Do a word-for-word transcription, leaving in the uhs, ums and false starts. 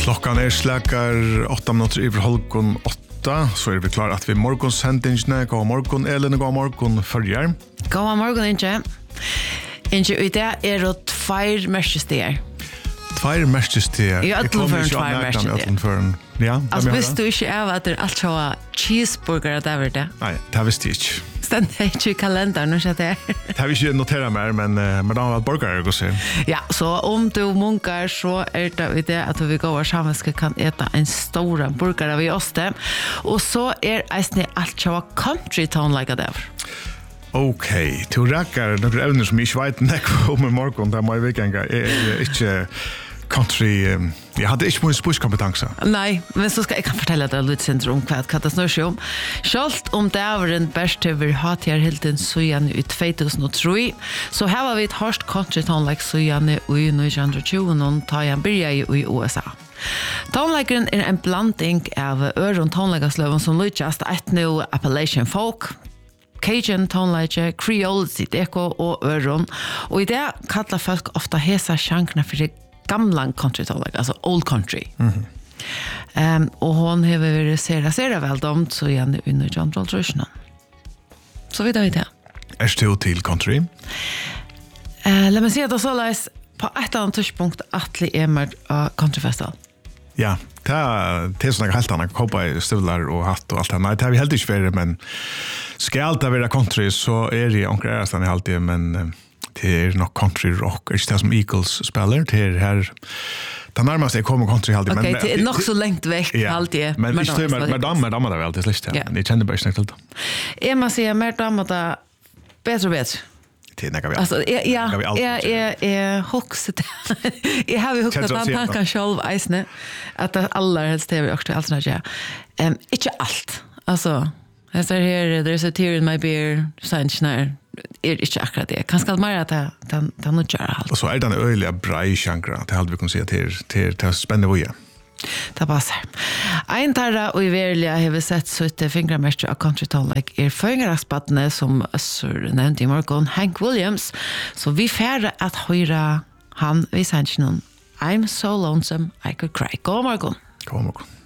Klockan är släckar åtta minuter över halvgång åtta, så är vi klara att vi morgonsändningarna. God morgon, Elin, god morgon, följer. God morgon, Inge. Inge, i det är det två mästersteg. Två mästersteg? I ödlen för en två mästersteg. Ja, alltså, visste du inte av att det är allt så cheeseburgare där var det? Nej, det visste jag inte. Ständer inte i kalendern, nu så det. Det har vi inte noterat mer, men men det har varit burgare att se. Ja, så om du munkar så är det det att vi går samman ska kan äta en stor burgare vid oss det. Och så är det allt så country town like that. Okej, du räcker några ämnen som jag vet inte om i morgon, där må jag vecka är inte country. Jag hade inte min språkkompetens. Nej, men så ska jag kan fortälla det lite syndrom vad det snurrar sig om. Självt om det är en bäst över hat jag helt en så igen ut tjugohundratre, så här har vi ett harst country town like så igen i nittonhundratjugo någon tar jag börja i U S A. Tonläggaren är en blandning av öron tonläggarslöven som lyckas ett nu Appalachian folk, Cajun tonlägger, Creole, Zydeco och öron. Och i det kallar folk ofta hesa genrerna för det gamla country tonlägg, alltså old country. Mm. Um, och hon har varit sera sera väl dom så igen under John Rolls. Så vidare det. Är det till country? Eh, låt mig säga att så läs på ett annat tidspunkt att det är med uh, countryfestival. Ja, det är det som är helt annat. Cowboy stövlar och hatt och allt det. Nej, det har vi helt inte för men ska allt vara country så är det onkrärastan i alltid, men det är nog country rock. Det är det som Eagles spelar. Det är här det närmaste jag kommer country alltid. Okej, det är nog så långt väck ja, alltid. Men vi står med med damer, damer där alltid släkt. Ja. Ni känner bara snägt allt. Jag måste säga mer damer där bättre och bättre. Det nägar vi. Alltså ja, ja, jag är huxat. Jag har ju huxat att han kan själv isne att alla helst det är också allt sånt där. Ehm inte allt. Alltså jag säger här there's a tear in my beer sunshine. Är inte akkurat det. Kanske mer att det den den nu gör allt. Och så är den öliga bra chankra. Det hade vi kunnat säga till till till spännande vad. Det passar. Ein tarra og i verliga har vi sett sutte fingermester av country town like er fingeraspattene som Sir nevnte i morgon, Hank Williams. Så vi færre at høyra han, vi sier ikke noen I'm so lonesome I could cry. God morgon. God morgon.